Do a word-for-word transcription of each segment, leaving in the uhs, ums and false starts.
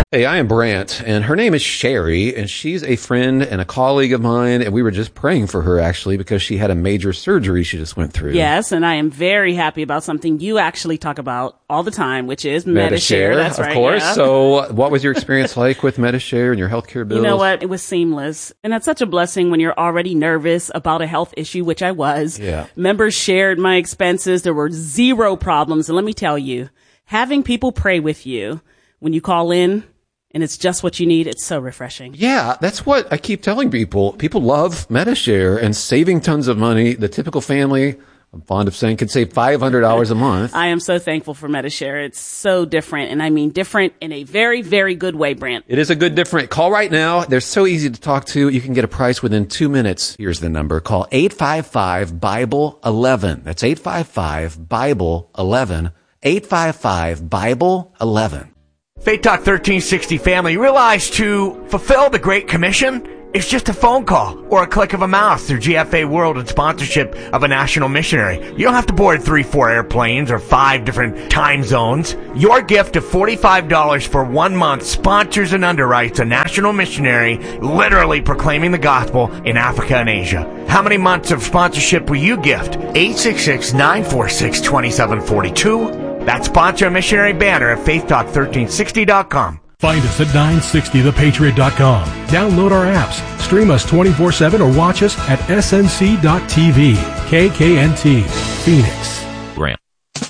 Hey, I am Brant, and her name is Sherry, and she's a friend and a colleague of mine, and we were just praying for her, actually, because she had a major surgery she just went through. Yes, and I am very happy about something you actually talk about all the time, which is Medi-Share. Medi-Share, That's of right, course. yeah. So what was your experience like with Medi-Share and your healthcare bills? You know what? It was seamless. And that's such a blessing when you're already nervous about a health issue, which I was. Yeah. Members shared my expenses. There were zero problems. And let me tell you, having people pray with you when you call in, and it's just what you need, it's so refreshing. Yeah, that's what I keep telling people. People love Medi-Share and saving tons of money. The typical family, I'm fond of saying, could save five hundred dollars a month. I am so thankful for Medi-Share. It's so different, and I mean different in a very, very good way, Brant. It is a good different. Call right now. They're so easy to talk to. You can get a price within two minutes. Here's the number. Call eight five five, Bible eleven. That's eight five five, Bible eleven. eight five five, Bible eleven. Faith Talk thirteen sixty family, realize to fulfill the Great Commission, it's just a phone call or a click of a mouse through G F A World and sponsorship of a national missionary. You don't have to board three, four airplanes or five different time zones. Your gift of forty-five dollars for one month sponsors and underwrites a national missionary literally proclaiming the gospel in Africa and Asia. How many months of sponsorship will you gift? eight six six, nine four six, two seven four two. That's sponsor a missionary banner at faith talk thirteen sixty dot com. Find us at nine sixty the patriot dot com. Download our apps, stream us twenty-four seven, or watch us at S N C dot T V. K K N T, Phoenix. Grant.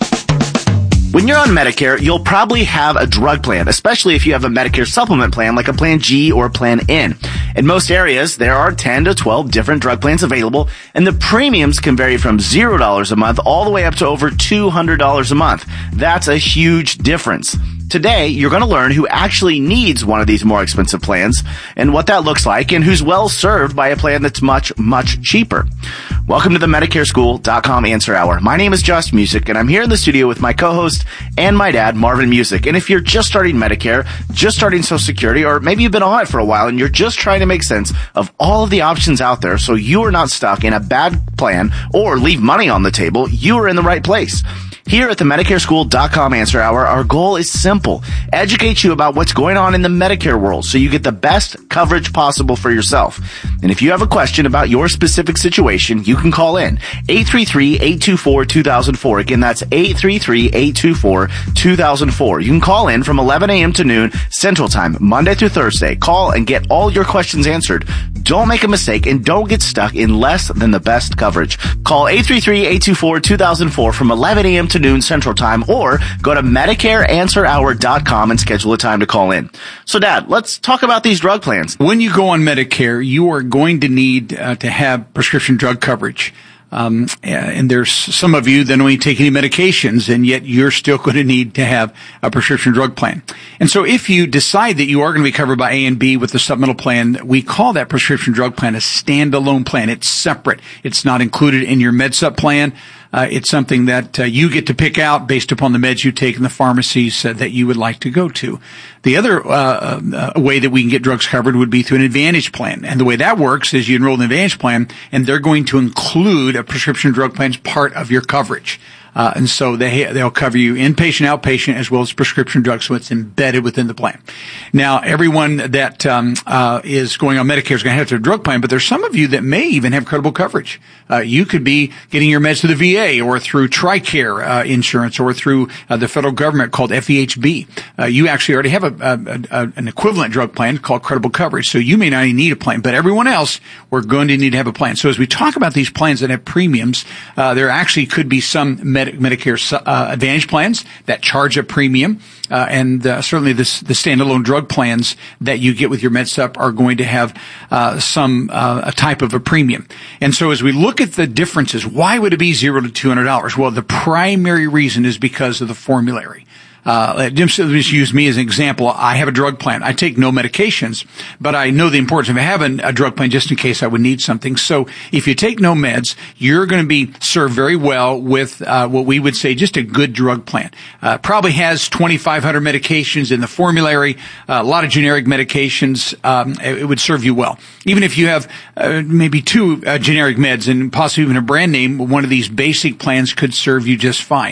When you're on Medicare, you'll probably have a drug plan, especially if you have a Medicare supplement plan like a Plan G or Plan N. In most areas, there are ten to twelve different drug plans available, and the premiums can vary from zero dollars a month all the way up to over two hundred dollars a month. That's a huge difference. Today, you're going to learn who actually needs one of these more expensive plans and what that looks like, and who's well served by a plan that's much, much cheaper. Welcome to the Medicare School dot com Answer Hour. My name is Just Music, and I'm here in the studio with my co-host and my dad, Marvin Music. And if you're just starting Medicare, just starting Social Security, or maybe you've been on it for a while and you're just trying to make sense of all of the options out there so you are not stuck in a bad plan or leave money on the table, you are in the right place. Here at the Medicare School dot com Answer Hour, our goal is simple. Educate you about what's going on in the Medicare world so you get the best coverage possible for yourself. And if you have a question about your specific situation, you can call in eight three three, eight two four, two thousand four. Again, that's eight three three, eight two four, two thousand four. You can call in from eleven a.m. to noon Central Time, Monday through Thursday. Call and get all your questions answered. Don't make a mistake and don't get stuck in less than the best coverage. Call eight three three, eight two four, two thousand four from eleven a.m. to noon Central Time, or go to Medicare Answer Hour dot com and schedule a time to call in. So, Dad, let's talk about these drug plans. When you go on Medicare, you are going to need uh, to have prescription drug coverage. Um, and there's some of you that don't even take any medications, and yet you're still going to need to have a prescription drug plan. And so if you decide that you are going to be covered by A and B with the supplemental plan, we call that prescription drug plan a standalone plan. It's separate. It's not included in your MedSup plan. Uh, it's something that uh, you get to pick out based upon the meds you take in the pharmacies uh, that you would like to go to. The other uh, uh, way that we can get drugs covered would be through an Advantage plan. And the way that works is you enroll in an Advantage plan, and they're going to include a prescription drug plan as part of your coverage. Uh, and so they, they'll cover you inpatient, outpatient, as well as prescription drugs, so it's embedded within the plan. Now, everyone that, um, uh, is going on Medicare is going to have to have a drug plan, but there's some of you that may even have credible coverage. Uh, you could be getting your meds through the V A or through TRICARE, uh, insurance, or through, uh, the federal government called F E H B. Uh, you actually already have a, a, a, an equivalent drug plan called credible coverage, so you may not even need a plan, but everyone else, we're going to need to have a plan. So as we talk about these plans that have premiums, uh, there actually could be some med- Medicare uh, Advantage plans that charge a premium, uh, and uh, certainly this, the standalone drug plans that you get with your MedSup are going to have uh, some uh, a type of a premium. And so as we look at the differences, why would it be zero to two hundred dollars? Well, the primary reason is because of the formulary. Uh, just use me as an example. I have a drug plan. I take no medications, but I know the importance of having a drug plan just in case I would need something. So if you take no meds, you're going to be served very well with uh, what we would say just a good drug plan. Uh, probably has twenty-five hundred medications in the formulary, uh, a lot of generic medications. Um, it, it would serve you well. Even if you have uh, maybe two uh, generic meds and possibly even a brand name, one of these basic plans could serve you just fine.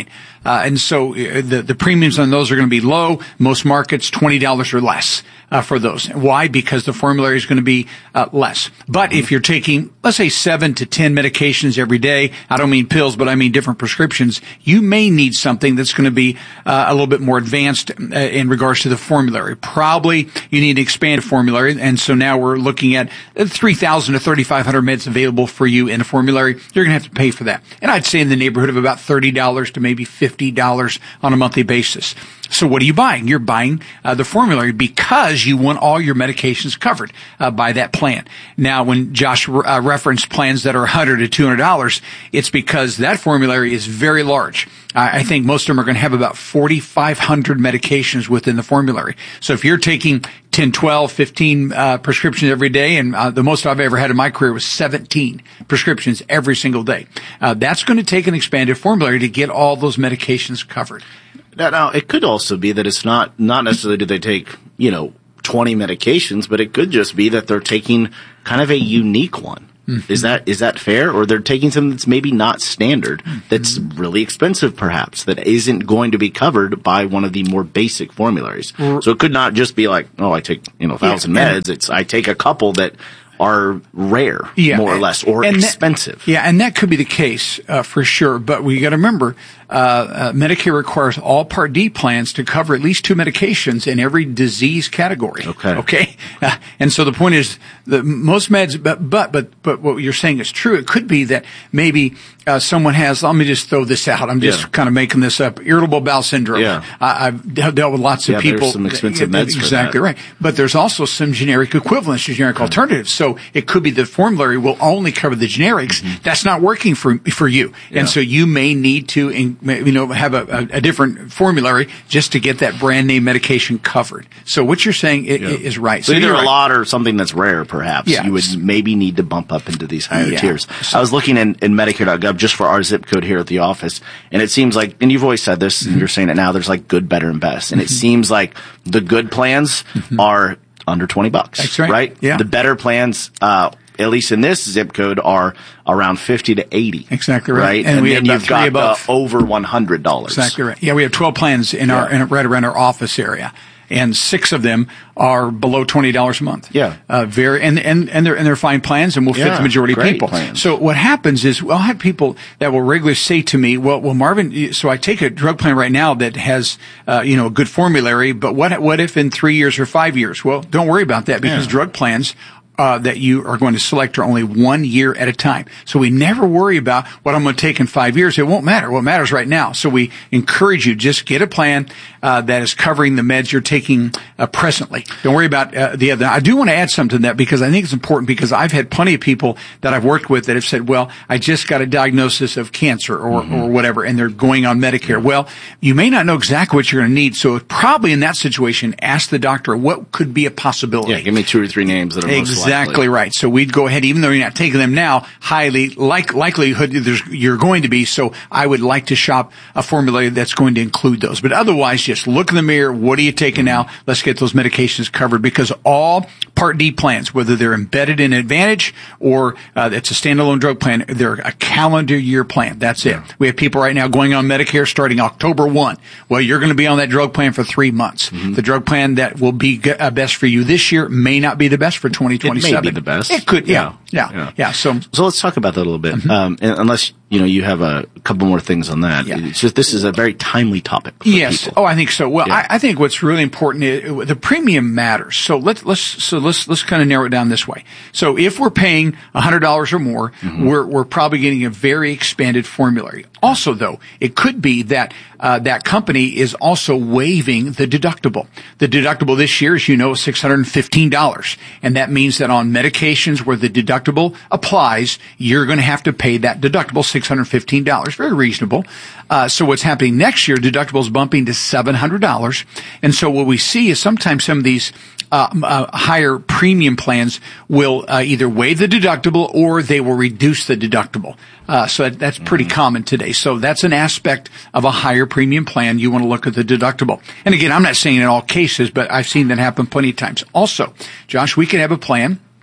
Uh, and so uh, the, the premiums on those are going to be low. Most markets, twenty dollars or less. Uh, for those. Why? Because the formulary is going to be uh, less. But if you're taking, let's say, seven to ten medications every day, I don't mean pills, but I mean different prescriptions, you may need something that's going to be uh, a little bit more advanced uh, in regards to the formulary. Probably you need to expand a formulary, and so now we're looking at three thousand to thirty-five hundred meds available for you in a formulary. You're going to have to pay for that. And I'd say in the neighborhood of about thirty dollars to maybe fifty dollars on a monthly basis. So what are you buying? You're buying uh, the formulary because you want all your medications covered uh, by that plan. Now, when Josh uh, referenced plans that are one hundred to two hundred dollars, it's because that formulary is very large. Uh, I think most of them are going to have about forty-five hundred medications within the formulary. So if you're taking ten, twelve, fifteen uh, prescriptions every day, and uh, the most I've ever had in my career was seventeen prescriptions every single day, uh, that's going to take an expanded formulary to get all those medications covered. Now, now, it could also be that it's not, not necessarily do they take, you know, twenty medications, but it could just be that they're taking kind of a unique one. Mm-hmm. Is that, is that fair? Or they're taking something that's maybe not standard, mm-hmm. that's really expensive perhaps, that isn't going to be covered by one of the more basic formularies. Mm-hmm. So it could not just be like, oh, I take, you know, a thousand yeah, meds. It's, I take a couple that are rare, yeah, more or less, or expensive. That, yeah, and that could be the case uh, for sure. But we got to remember, uh, uh, Medicare requires all Part D plans to cover at least two medications in every disease category. Okay. Okay. Uh, and so the point is, that most meds, but but but but what you're saying is true. It could be that maybe uh, someone has. Let me just throw this out. I'm just yeah. kind of making this up. Irritable bowel syndrome. Yeah. I, I've dealt with lots of yeah, people. There's some expensive meds. Exactly for that. Right. But there's also some generic equivalents, generic yeah. alternatives. So it could be the formulary will only cover the generics. Mm-hmm. That's not working for for you, yeah. and so you may need to, you know, have a, a, a different formulary just to get that brand name medication covered. So what you're saying yeah. is right. So, so either right. a lot or something that's rare, perhaps yeah. you would maybe need to bump up into these higher yeah. tiers. So, I was looking in, in Medicare dot gov just for our zip code here at the office, and it seems like, and you've always said this, mm-hmm. and you're saying it now. There's like good, better, and best, and mm-hmm. it seems like the good plans mm-hmm. are under twenty bucks. That's right. Right? Yeah. The better plans, uh, at least in this zip code, are around fifty to eighty. Exactly right. Right? And, and we then have you've got above. the over one hundred dollars. Exactly right. Yeah, we have twelve plans in yeah. our, in, right around our office area. And six of them are below twenty dollars a month. Yeah. Uh, very, and, and, and they're, and they're fine plans and will fit yeah, the majority of people. Plans. So what happens is, I'll have people that will regularly say to me, well, well, Marvin, so I take a drug plan right now that has, uh, you know, a good formulary, but what, what if in three years or five years? Well, don't worry about that because yeah. drug plans Uh, that you are going to select are only one year at a time. So we never worry about what I'm going to take in five years. It won't matter. What matters right now. So we encourage you, just get a plan uh, that is covering the meds you're taking uh, presently. Don't worry about uh, the other. I do want to add something to that because I think it's important because I've had plenty of people that I've worked with that have said, well, I just got a diagnosis of cancer or, mm-hmm. or whatever, and they're going on Medicare. Well, you may not know exactly what you're going to need. So probably in that situation, ask the doctor what could be a possibility. Yeah, give me two or three names that are most exactly. likely. Exactly right. So we'd go ahead, even though you're not taking them now, highly like, likelihood there's, you're going to be. So I would like to shop a formulary that's going to include those. But otherwise, just look in the mirror. What are you taking now? Let's get those medications covered because all Part D plans, whether they're embedded in Advantage or uh, it's a standalone drug plan, they're a calendar year plan. That's it. We have people right now going on Medicare starting October first. Well, you're going to be on that drug plan for three months. Mm-hmm. The drug plan that will be g- uh, best for you this year may not be the best for twenty twenty-seven. It may be the best. It could, yeah, yeah, yeah. yeah. yeah. So, so let's talk about that a little bit. Mm-hmm. Um, and unless you know you have a couple more things on that. Yeah. It's just this is a very timely topic. For yes. people. Oh, I think so. Well, yeah. I, I think what's really important is the premium matters. So let's let's so let's let's kind of narrow it down this way. So if we're paying a hundred dollars or more, mm-hmm. we're we're probably getting a very expanded formulary. Also, though, it could be that uh, that company is also waiving the deductible. The deductible this year, as you know, is six hundred fifteen dollars, and that means that on medications where the deductible applies, you're going to have to pay that deductible, six hundred fifteen dollars. Very reasonable. Uh, so what's happening next year, deductible is bumping to seven hundred dollars, and so what we see is sometimes some of these uh, uh higher premium plans will uh, either waive the deductible or they will reduce the deductible. Uh, so that, that's pretty mm-hmm. common today. So that's an aspect of a higher premium plan. You want to look at the deductible. And again, I'm not saying in all cases, but I've seen that happen plenty of times. Also, Josh, we could have a plan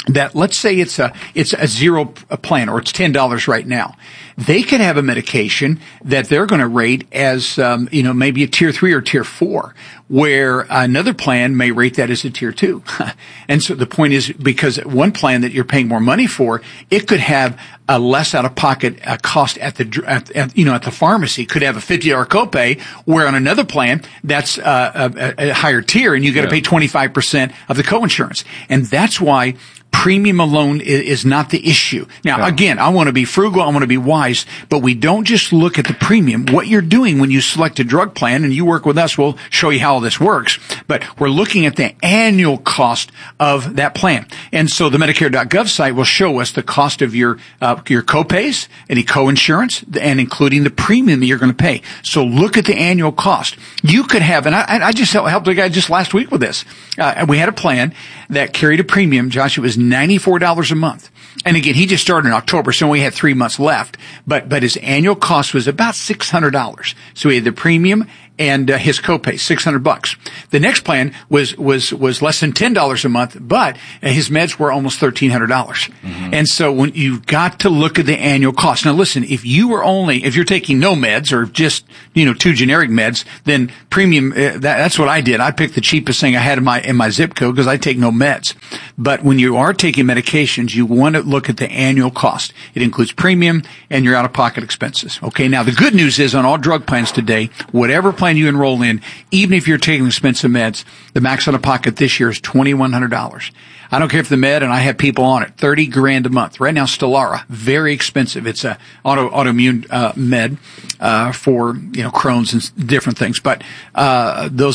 that let's say it's a it's a zero plan or it's ten dollars right now. They could have a medication that they're going to rate as um, you know maybe a tier three or tier four, where another plan may rate that as a tier two. And so the point is, because one plan that you're paying more money for, it could have a less out of pocket uh, cost at the at, at, you know at the pharmacy. Could have a fifty dollars copay, where on another plan that's uh, a, a higher tier, and you got to yeah. pay twenty-five percent of the coinsurance. And that's why premium alone is not the issue. Now, yeah. again, I want to be frugal, I want to be wise, but we don't just look at the premium. What you're doing when you select a drug plan, and you work with us, we'll show you how all this works, but we're looking at the annual cost of that plan. And so the Medicare dot gov site will show us the cost of your uh, your copays, any coinsurance, and including the premium that you're going to pay. So look at the annual cost. You could have, and I, I just helped a guy just last week with this. Uh, we had a plan that carried a premium, Josh, it was ninety-four dollars a month. And again, he just started in October, so we had three months left. But, but his annual cost was about six hundred dollars. So he had the premium and uh, his copay, six hundred bucks. The next plan was, was, was less than ten dollars a month, but uh, his meds were almost thirteen hundred dollars. Mm-hmm. And so when you've got to look at the annual cost. Now listen, if you were only, if you're taking no meds or just, you know, two generic meds, then premium, uh, that, that's what I did. I picked the cheapest thing I had in my, in my zip code because I take no meds. But when you are taking medications, you want to look at the annual cost. It includes premium and your out-of-pocket expenses. Okay, now the good news is on all drug plans today, whatever plan you enroll in, even if you're taking expensive meds, the max out-of-pocket this year is twenty-one hundred dollars. I don't care if the med, and I have people on it, thirty grand a month. Right now, Stelara, very expensive. It's a auto, autoimmune, uh, med, uh, for, you know, Crohn's and different things. But, uh, those